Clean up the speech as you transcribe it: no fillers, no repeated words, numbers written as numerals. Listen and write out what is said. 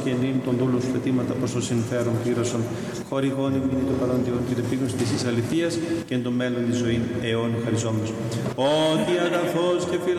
και ενήμη των δούλων σου θετήματα προς το συμφέρον πλήρωσον. Χορηγών ημίνη το παρόντιον και το επίγνωση της αληθείας και εν το μέλλον της ζωήν αιώνιου χαριζόμενος. Ότι αγαθός και